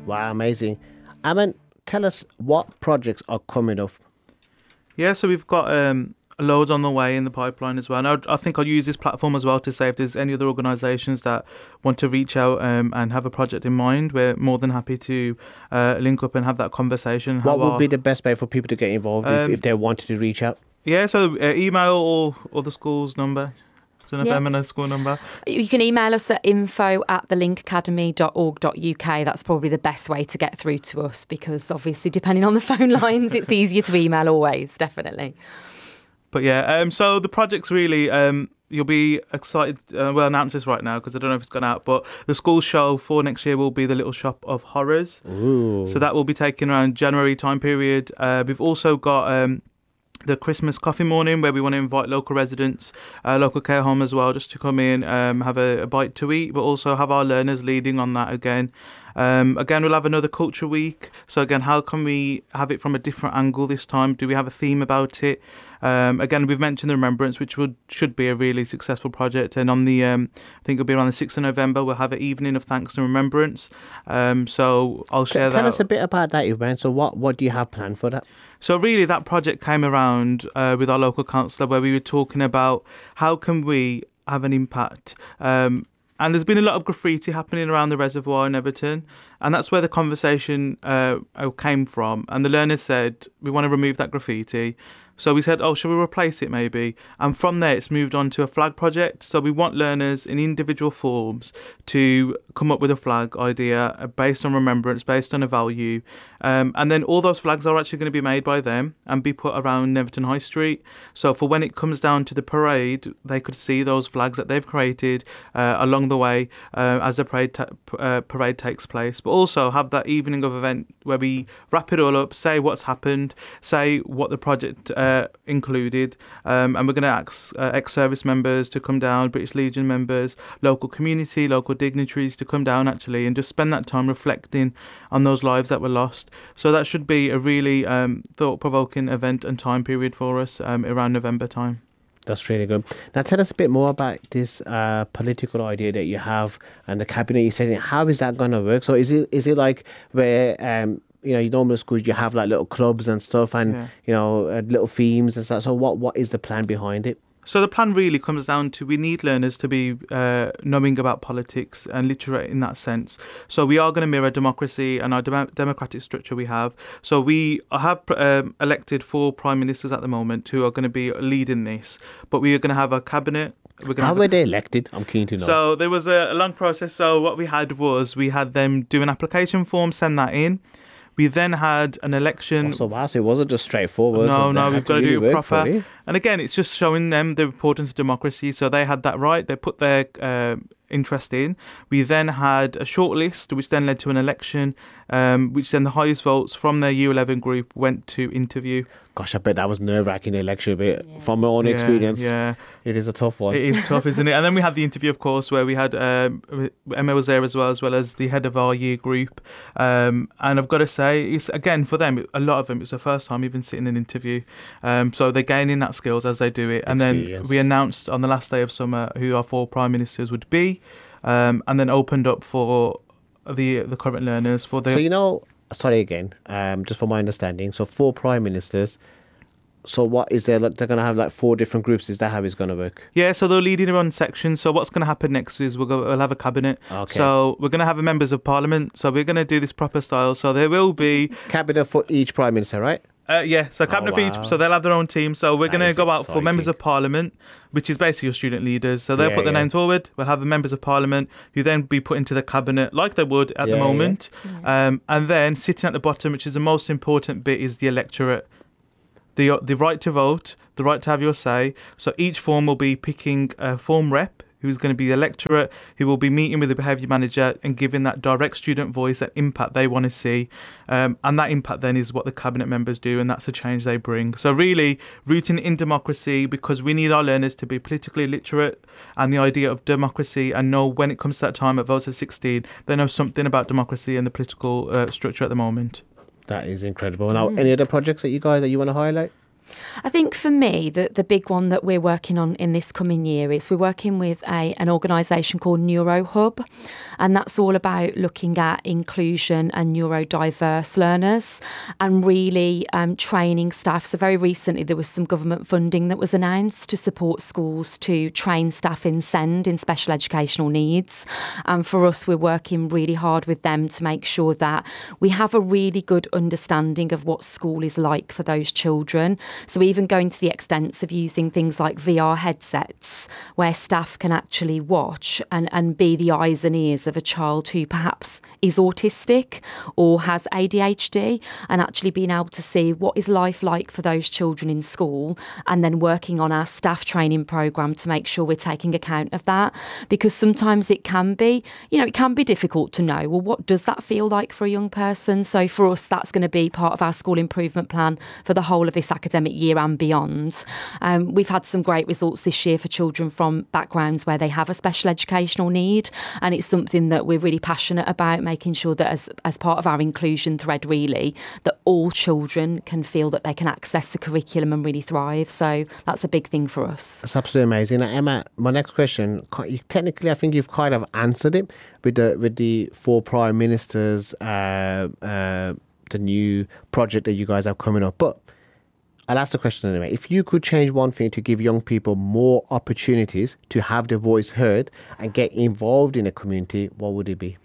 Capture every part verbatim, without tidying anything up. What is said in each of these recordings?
Wow, amazing. Aman, tell us what projects are coming up. Yeah, so we've got um, loads on the way in the pipeline as well. And I, I think I'll use this platform as well to say if there's any other organisations that want to reach out um, and have a project in mind, we're more than happy to uh, link up and have that conversation. What would our, be the best way for people to get involved um, if, if they wanted to reach out? Yeah, so uh, email or, or the school's number. So Yeah. Emma's school number. You can email us at info at the link academy dot org dot U K. That's probably the best way to get through to us because obviously depending on the phone lines, it's easier to email always, definitely. But yeah, um, so the project's really, um, you'll be excited. Uh, we'll announce this right now because I don't know if it's gone out, but the school show for next year will be the Little Shop of Horrors. Ooh. So that will be taken around January time period. Uh, we've also got um, the Christmas coffee morning where we want to invite local residents, uh, local care home as well, just to come in, um, have a, a bite to eat, but also have our learners leading on that again. Um, again, we'll have another culture week. So again, how can we have it from a different angle this time? Do we have a theme about it? Um, again, we've mentioned the Remembrance, which would should be a really successful project. And on the, um, I think it'll be around the sixth of November, we'll have an evening of thanks and remembrance. Um, so I'll share Tell that. us a bit about that event. So what, what do you have planned for that? So really that project came around uh, with our local councillor where we were talking about how can we have an impact. Um, and there's been a lot of graffiti happening around the reservoir in Everton. And that's where the conversation uh, came from. And the learners said, we want to remove that graffiti. So we said, oh, shall we replace it maybe? And from there, it's moved on to a flag project. So we want learners in individual forms to come up with a flag idea based on remembrance, based on a value. Um, and then all those flags are actually going to be made by them and be put around Everton High Street. So for when it comes down to the parade, they could see those flags that they've created uh, along the way uh, as the parade, ta- uh, parade takes place. But also have that evening of event where we wrap it all up, say what's happened, say what the project uh, included, um, and we're going to ask uh, ex-service members to come down, British Legion members, local community, local dignitaries to come down actually and just spend that time reflecting on those lives that were lost. So that should be a really um, thought-provoking event and time period for us um, around November time. That's really good. Now tell us a bit more about this uh, political idea that you have and the cabinet you said. How is that going to work? So is it is it like where um, you know, you normal schools you have like little clubs and stuff and Yeah. you know uh, little themes and stuff. So what what is the plan behind it? So the plan really comes down to we need learners to be uh, knowing about politics and literate in that sense. So we are going to mirror democracy and our dem- democratic structure we have. So we have um, elected four prime ministers at the moment who are going to be leading this, but we are going to have a cabinet. We're gonna How have were a- they elected? I'm keen to know. So there was a, a long process. So what we had was we had them do an application form, send that in. We then had an election. Oh, so wow, so it wasn't just straightforward. No, so they no, had we've got to really do it work for proper. it. And again, it's just showing them the importance of democracy. So they had that right. They put their uh, interest in. We then had a short list, which then led to an election, um, which then the highest votes from their U eleven group went to interview. Gosh, I bet that was nerve-wracking election, but Yeah. from my own Yeah, experience, yeah. it is a tough one. It is tough, isn't it? And then we had the interview, of course, where we had um, Emma was there as well, as well as the head of our year group. Um, and I've got to say, it's again for them, a lot of them, it's the first time even sitting in an interview. Um, so they're gaining that skills as they do it. And then Experience. we announced on the last day of summer who our four prime ministers would be, um, and then opened up for the the current learners for the. So you know, sorry again, um, just for my understanding. So four prime ministers. So what is there? Like, they're gonna have like four different groups. Is that how it's gonna work? Yeah, so they're leading their own sections. So what's going to happen next is we'll, go, we'll have a cabinet. Okay. So we're going to have a members of parliament. So we're going to do this proper style. So there will be, Cabinet for each prime minister, right? uh, yeah, so cabinet Oh, for each. wow. So they'll have their own team. So we're That going to is go out for members exciting. of parliament, which is basically your student leaders. So they'll Yeah, put their yeah. names forward. We'll have the members of parliament who then be put into the cabinet like they would at Yeah, the yeah. moment. Um, and then sitting at the bottom, which is the most important bit, is the electorate. The, the right to vote, the right to have your say. So each form will be picking a form rep who's going to be the electorate, who will be meeting with the behaviour manager and giving that direct student voice, that impact they want to see. Um, and that impact then is what the cabinet members do, and that's the change they bring. So really rooting in democracy, because we need our learners to be politically literate and the idea of democracy, and know when it comes to that time at votes at sixteen, they know something about democracy and the political uh, structure at the moment. That is incredible. Now, any other projects that you guys that you want to highlight? I think for me, the, the big one that we're working on in this coming year is we're working with a an organisation called NeuroHub, and that's all about looking at inclusion and neurodiverse learners and really um, training staff. So very recently there was some government funding that was announced to support schools to train staff in SEND, in special educational needs. And for us, we're working really hard with them to make sure that we have a really good understanding of what school is like for those children. So even going to the extent of using things like V R headsets where staff can actually watch and, and be the eyes and ears of a child who perhaps is autistic or has A D H D, and actually being able to see what is life like for those children in school, and then working on our staff training programme to make sure we're taking account of that. Because sometimes it can be, you know, it can be difficult to know, well, what does that feel like for a young person? So for us, that's going to be part of our school improvement plan for the whole of this academic year and beyond. Um, we've had some great results this year for children from backgrounds where they have a special educational need, and it's something that we're really passionate about, making sure that as, as part of our inclusion thread, really, that all children can feel that they can access the curriculum and really thrive. So that's a big thing for us. That's absolutely amazing. Now, Emma, my next question, technically I think you've kind of answered it with the with the four prime ministers, uh, uh, the new project that you guys have coming up. But I'll ask the question anyway. If you could change one thing to give young people more opportunities to have their voice heard and get involved in a community, what would it be?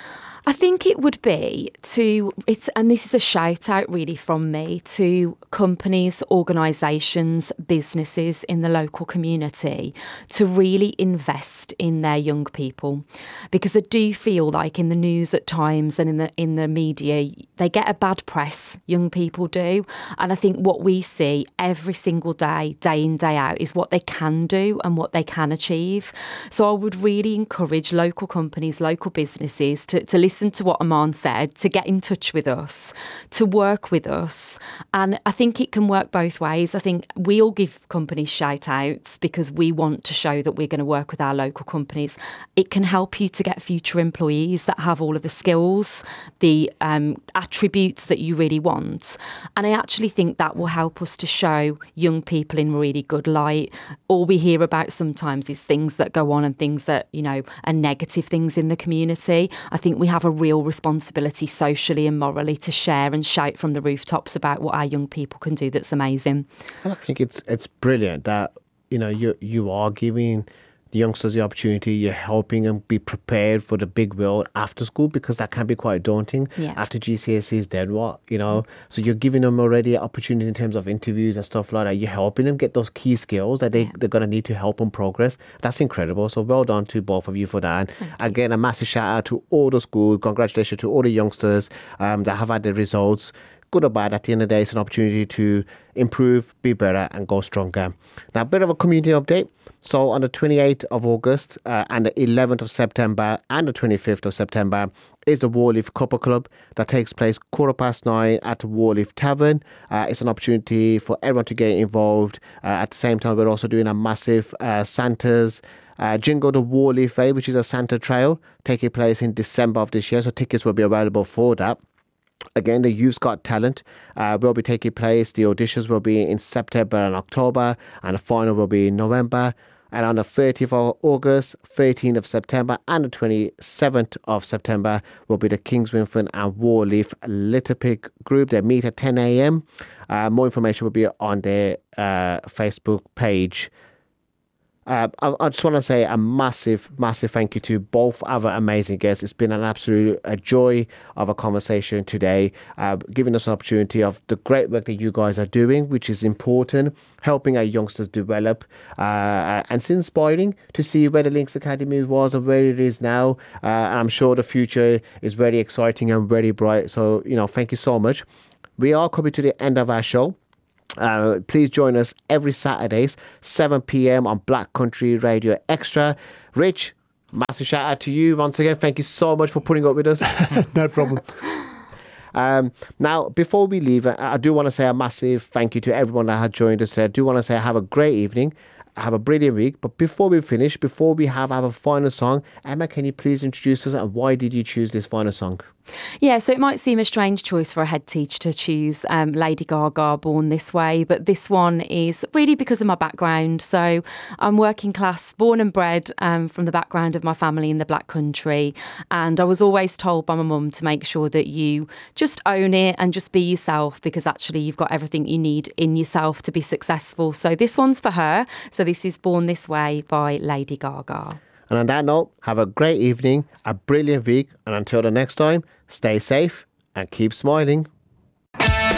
I think it would be to, it's, and this is a shout out really from me, to companies, organisations, businesses in the local community to really invest in their young people. Because I do feel like in the news at times and in the in the media, they get a bad press, young people do. And I think what we see every single day, day in, day out, is what they can do and what they can achieve. So I would really encourage local companies, local businesses to, to listen to what Aman said, to get in touch with us, to work with us. And I think it can work both ways. I think we all give companies shout outs because we want to show that we're going to work with our local companies. It can help you to get future employees that have all of the skills, the um, attributes that you really want. And I actually think that will help us to show young people in really good light. All we hear about sometimes is things that go on and things that, you know, are negative things in the community. I think we have a real responsibility socially and morally to share and shout from the rooftops about what our young people can do that's amazing. And I think it's it's brilliant that, you know, you you are giving the youngsters the opportunity, you're helping them be prepared for the big world after school, because that can be quite daunting. Yeah. After G C S Es, then what, you know? Mm. So you're giving them already an opportunity in terms of interviews and stuff like that. You're helping them get those key skills that they, yeah. they're going to need to help them progress. That's incredible. So well done to both of you for that. And again, a massive shout out to all the schools. Congratulations to all the youngsters um, that have had the results. Good or bad, at the end of the day, it's an opportunity to improve, be better, and go stronger. Now, a bit of a community update. So on the twenty-eighth of August uh, and the eleventh of September and the twenty-fifth of September is the Warleaf Cuppa Club that takes place quarter past nine at the Warleaf Tavern. Uh, it's an opportunity for everyone to get involved. Uh, at the same time, we're also doing a massive uh, Santa's Uh, Jingle the Warleaf Way, which is a Santa trail, taking place in December of this year. So tickets will be available for that. Again, the Youth's Got Talent uh, will be taking place. The auditions will be in September and October, and the final will be in November. And on the thirtieth of August, thirteenth of September, and the twenty-seventh of September will be the Kingswinford and Warleaf Little Pig group. They meet at ten a.m. Uh, more information will be on their uh, Facebook page. Uh, I, I just want to say a massive, massive thank you to both our amazing guests. It's been an absolute a joy of a conversation today, uh, giving us an opportunity of the great work that you guys are doing, which is important, helping our youngsters develop. Uh, and it's inspiring to see where the Links Academy was and where it is now. Uh, and I'm sure the future is very exciting and very bright. So, you know, thank you so much. We are coming to the end of our show. Uh, please join us every Saturdays, seven p.m. on Black Country Radio Extra. Rich, massive shout out to you once again. Thank you so much for putting up with us. No problem. Um, now, before we leave, I, I do want to say a massive thank you to everyone that had joined us today. I do want to say have a great evening. Have a brilliant week. But before we finish, before we have our final song, Emma, can you please introduce us and why did you choose this final song? Yeah, so it might seem a strange choice for a head teacher to choose um, Lady Gaga, Born This Way, but this one is really because of my background. So I'm working class, born and bred um, from the background of my family in the Black Country, and I was always told by my mum to make sure that you just own it and just be yourself, because actually you've got everything you need in yourself to be successful. So this one's for her. So this is Born This Way by Lady Gaga. And on that note, have a great evening, a brilliant week, and until the next time, stay safe and keep smiling.